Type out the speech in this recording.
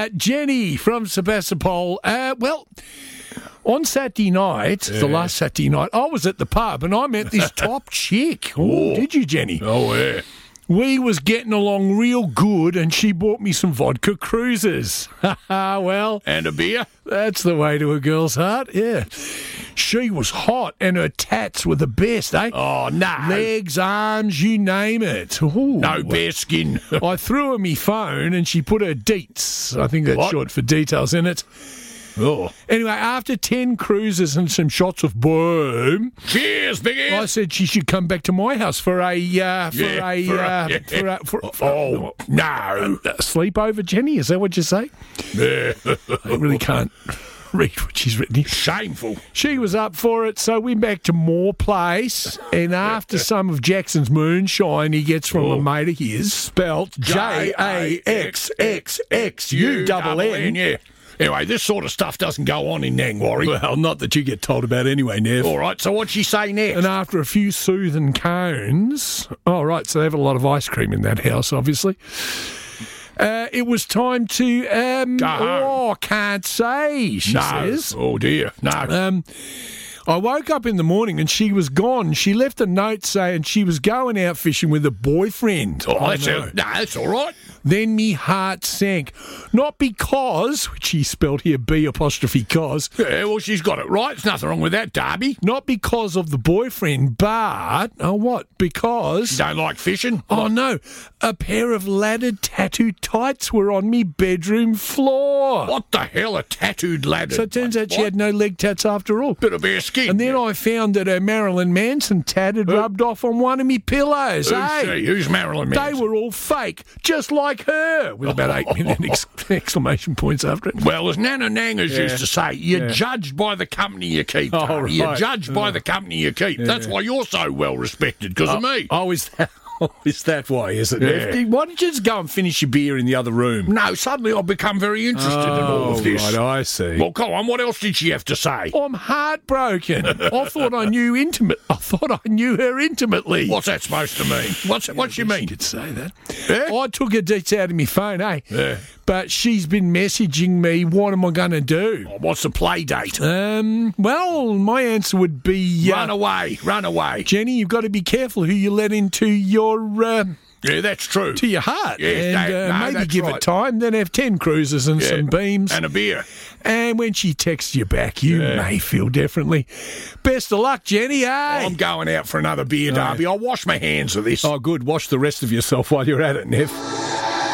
Jenny from Sebastopol. Well, on Saturday night, the last Saturday night, I was at the pub and I met this top chick. Oh, did you, Jenny? Oh, yeah. We was getting along real good and she bought me some vodka cruisers. Well. And a beer? That's the way to a girl's heart, yeah. She was hot and her tats were the best, eh? Oh, no. Legs, arms, you name it. Ooh. No bare skin. I threw her me phone and she put her deets, I think that's short for details, in it. Oh. Anyway, after 10 cruises and some shots of boom, cheers, Biggie. I said she should come back to my house for a sleepover. Jenny, is that what you say? Yeah. I really can't read what she's written here. Shameful. She was up for it, so we went back to Moore Place, and after some of Jackson's moonshine he gets from a mate of his, spelt JaxxxuNN. Yeah. Anyway, this sort of stuff doesn't go on in Nangwarry. Well, not that you get told about anyway, Nev. All right, so what'd she say next? And after a few soothing cones... Oh, right, so they have a lot of ice cream in that house, obviously. It was time to... Go home. Can't say, she says. Oh, dear. No. I woke up in the morning and she was gone. She left a note saying she was going out fishing with a boyfriend. Oh, that's all right. Then me heart sank. Not because, which he spelled here B''cos. Yeah, well, she's got it right. There's nothing wrong with that, Darby. Not because of the boyfriend, but... Oh, what? Because... You don't like fishing? Oh, no. A pair of laddered tattooed tights were on me bedroom floor. What the hell, a tattooed ladder? So it turns out she had no leg tats after all. Bit of bare skin. And then I found that her Marilyn Manson tat had rubbed off on one of me pillows. Who's Marilyn Manson? They were all fake, just like her, with about 8 million exclamation points after it. Well, as Nana Nangas used to say, you're judged by the company you keep. Oh, right. You're judged by the company you keep. That's why you're so well respected, because of me. Oh, is that why, is it? Yeah. Why don't you just go and finish your beer in the other room? No, suddenly I've become very interested in all of this. Right, I see. Well, come on, what else did she have to say? I'm heartbroken. I thought I knew her intimately. What's that supposed to mean? What's you mean? You could say that. Yeah? I took her deets out of my phone, eh? Yeah. But she's been messaging me, what am I going to do? Oh, what's the play date? Well, my answer would be... Run away. Jenny, you've got to be careful who you let into your... yeah, that's true. To your heart. Yes, and maybe give right. it time, then have 10 cruises and some beams. And a beer. And when she texts you back, you may feel differently. Best of luck, Jenny, eh? I'm going out for another beer, Darby. I'll wash my hands of this. Oh, good. Wash the rest of yourself while you're at it, Nev.